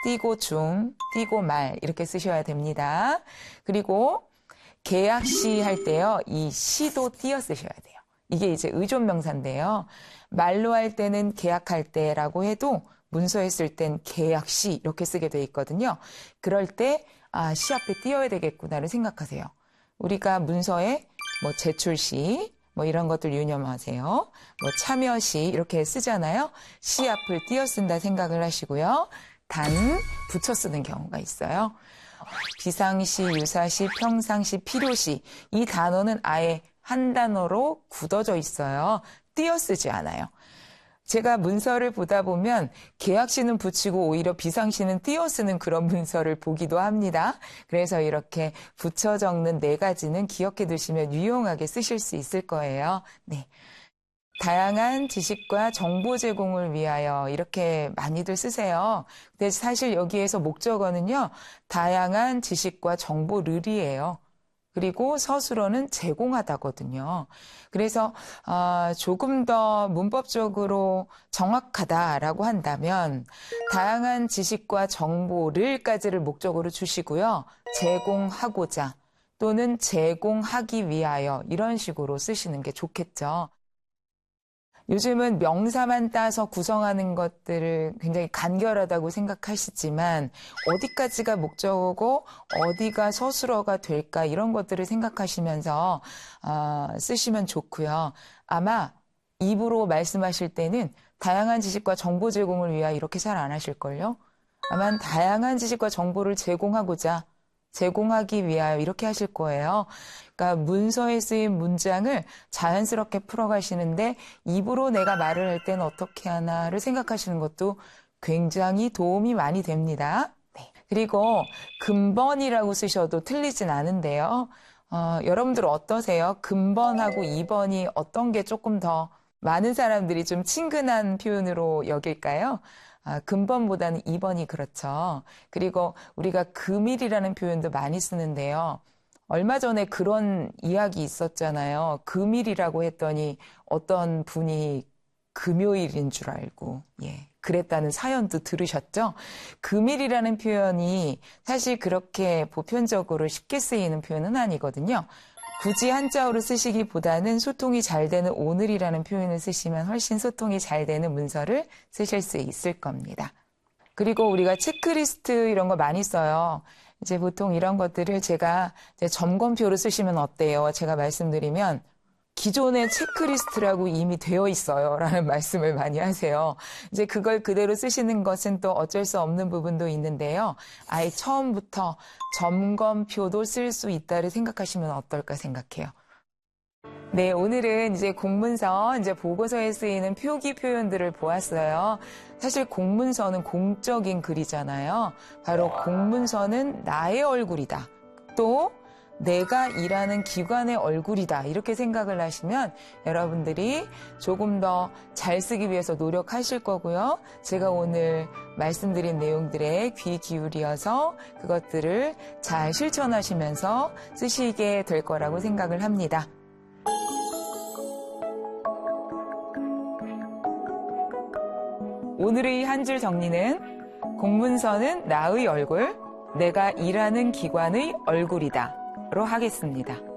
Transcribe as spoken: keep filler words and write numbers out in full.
띄고 중, 띄고 말 이렇게 쓰셔야 됩니다. 그리고 계약시 할 때요. 이 시도 띄어 쓰셔야 돼요. 이게 이제 의존명사인데요. 말로 할 때는 계약할 때라고 해도 문서에 쓸 땐 계약시 이렇게 쓰게 돼 있거든요. 그럴 때 아, 시 앞에 띄어야 되겠구나를 생각하세요. 우리가 문서에 뭐 제출시 뭐 이런 것들 유념하세요. 뭐 참여시 이렇게 쓰잖아요. 시 앞을 띄어 쓴다 생각을 하시고요. 단 붙여 쓰는 경우가 있어요. 비상시, 유사시, 평상시, 필요시 이 단어는 아예 한 단어로 굳어져 있어요. 띄어 쓰지 않아요. 제가 문서를 보다 보면 계약시는 붙이고 오히려 비상시는 띄어 쓰는 그런 문서를 보기도 합니다. 그래서 이렇게 붙여 적는 네 가지는 기억해 두시면 유용하게 쓰실 수 있을 거예요. 네. 다양한 지식과 정보 제공을 위하여 이렇게 많이들 쓰세요. 근데 사실 여기에서 목적어는요. 다양한 지식과 정보를이에요. 그리고 서술어는 제공하다거든요. 그래서 어, 조금 더 문법적으로 정확하다라고 한다면 다양한 지식과 정보를까지를 목적으로 주시고요. 제공하고자 또는 제공하기 위하여 이런 식으로 쓰시는 게 좋겠죠. 요즘은 명사만 따서 구성하는 것들을 굉장히 간결하다고 생각하시지만 어디까지가 목적어고 어디가 서술어가 될까 이런 것들을 생각하시면서 어, 쓰시면 좋고요. 아마 입으로 말씀하실 때는 다양한 지식과 정보 제공을 위하여 이렇게 잘 안 하실걸요. 아마 다양한 지식과 정보를 제공하고자 제공하기 위하여 이렇게 하실 거예요. 그러니까 문서에 쓰인 문장을 자연스럽게 풀어가시는데 입으로 내가 말을 할 때는 어떻게 하나를 생각하시는 것도 굉장히 도움이 많이 됩니다. 네. 그리고 근번이라고 쓰셔도 틀리진 않은데요. 어, 여러분들 어떠세요? 근번하고 이번이 어떤 게 조금 더 많은 사람들이 좀 친근한 표현으로 여길까요? 아, 근번보다는 이번이 그렇죠. 그리고 우리가 금일이라는 표현도 많이 쓰는데요. 얼마 전에 그런 이야기 있었잖아요. 금일이라고 했더니 어떤 분이 금요일인 줄 알고, 예, 그랬다는 사연도 들으셨죠? 금일이라는 표현이 사실 그렇게 보편적으로 쉽게 쓰이는 표현은 아니거든요. 굳이 한자어로 쓰시기보다는 소통이 잘 되는 오늘이라는 표현을 쓰시면 훨씬 소통이 잘 되는 문서를 쓰실 수 있을 겁니다. 그리고 우리가 체크리스트 이런 거 많이 써요. 이제 보통 이런 것들을 제가 이제 점검표로 쓰시면 어때요? 제가 말씀드리면 기존의 체크리스트라고 이미 되어 있어요. 라는 말씀을 많이 하세요. 이제 그걸 그대로 쓰시는 것은 또 어쩔 수 없는 부분도 있는데요. 아예 처음부터 점검표도 쓸 수 있다를 생각하시면 어떨까 생각해요. 네, 오늘은 이제 공문서, 이제 보고서에 쓰이는 표기 표현들을 보았어요. 사실 공문서는 공적인 글이잖아요. 바로 공문서는 나의 얼굴이다. 또 내가 일하는 기관의 얼굴이다. 이렇게 생각을 하시면 여러분들이 조금 더 잘 쓰기 위해서 노력하실 거고요. 제가 오늘 말씀드린 내용들에 귀 기울여서 그것들을 잘 실천하시면서 쓰시게 될 거라고 생각을 합니다. 오늘의 한 줄 정리는 공문서는 나의 얼굴, 내가 일하는 기관의 얼굴이다. 로 하겠습니다.